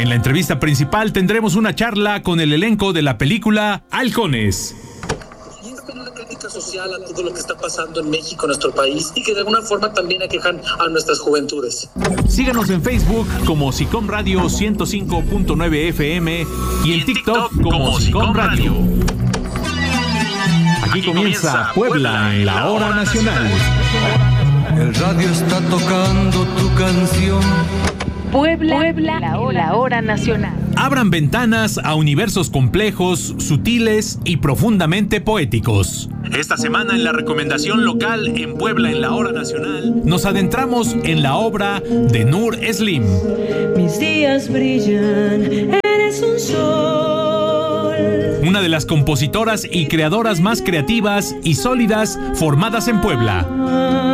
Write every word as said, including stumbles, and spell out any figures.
En la entrevista principal tendremos una charla con el elenco de la película Halcones. Social a todo lo que está pasando en México, nuestro país, y que de alguna forma también aquejan a nuestras juventudes. Síganos en Facebook como Sicom Radio ciento cinco punto nueve F M y en TikTok como Sicom Radio. Aquí comienza Puebla en la hora nacional. El radio está tocando tu canción. Puebla, Puebla la, hora, la hora nacional. Abran ventanas a universos complejos, sutiles y profundamente poéticos. Esta semana en la recomendación local en Puebla en la hora nacional nos adentramos en la obra de Nur Slim. Mis días brillan, eres un sol. Una de las compositoras y creadoras más creativas y sólidas formadas en Puebla.